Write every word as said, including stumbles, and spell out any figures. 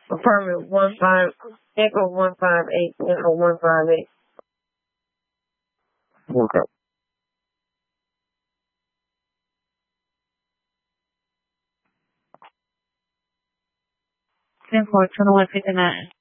Apartment one five Echo one five eight Echo one five eight. Okay. ten four twenty one fifty nine.